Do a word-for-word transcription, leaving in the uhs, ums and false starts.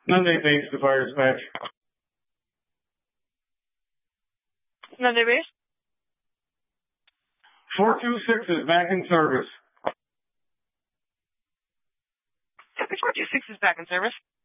Monday base to fire dispatch. Monday base. four two six is back in service. four two six is back in service.